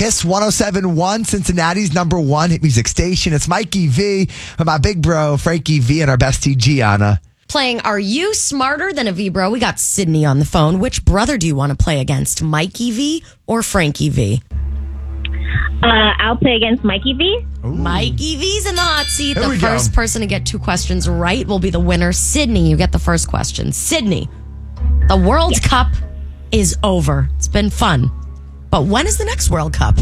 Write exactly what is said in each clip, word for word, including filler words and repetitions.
Kiss one oh seven point one, Cincinnati's number one hit music station. It's Mikey V with my big bro, Frankie V, and our bestie, Gianna. Playing Are You Smarter Than a V-Bro? We got Sydney on the phone. Which brother do you want to play against, Mikey V or Frankie V? Uh, I'll play against Mikey V. Ooh. Mikey V's in the hot seat. Here the we first go. person to get two questions right will be the winner. Sydney, you get the first question. Sydney, the World Yes. Cup is over. It's been fun. But when is the next World Cup?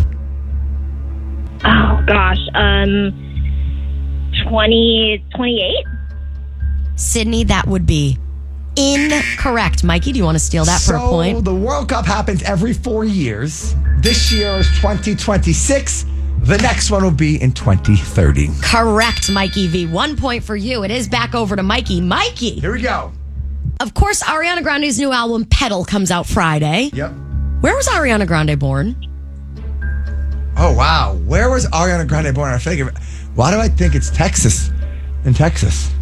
Oh, gosh. Um, twenty twenty-eight? Sydney, that would be incorrect. Mikey, do you want to steal that for a So point? the World Cup happens every four years. This year is twenty twenty-six. The next one will be in twenty thirty. Correct, Mikey V. One point for you. It is back over to Mikey. Mikey. Here we go. Of course, Ariana Grande's new album, Pedal, comes out Friday. Yep. Where was Ariana Grande born? Oh, wow. Where was Ariana Grande born? I figure. Why do I think it's Texas? In Texas.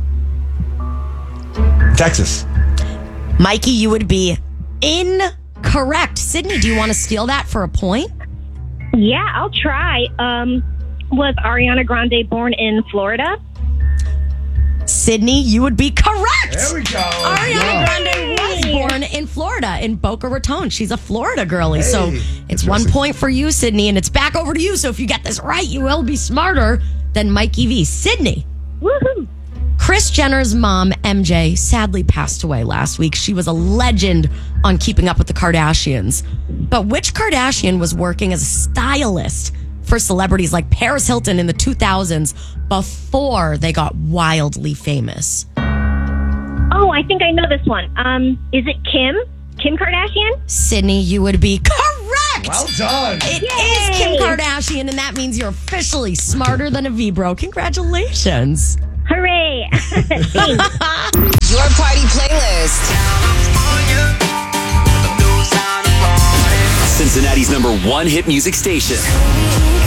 Texas. Mikey, you would be incorrect. Sydney, do you want to steal that for a point? Yeah, I'll try. Um, was Ariana Grande born in Florida? Sydney, you would be correct. There we go. Ariana Yeah. Grande was born in Florida, in Boca Raton. She's a Florida girlie. Hey, so it's one interesting. point for you, Sydney, and it's back over to you. So if you get this right, you will be smarter than Mikey V. Sydney. Woohoo! Kris Jenner's mom, M J, sadly passed away last week. She was a legend on Keeping Up with the Kardashians. But which Kardashian was working as a stylist for celebrities like Paris Hilton in the two thousands before they got wildly famous? Oh, I think I know this one. Um, is it Kim? Kim Kardashian? Sydney, you would be correct. Well done. It Yay! is Kim Kardashian, and that means you're officially smarter than a V-Bro. Congratulations. Hooray! Thanks. Your party playlist. Cincinnati's number one hit music station.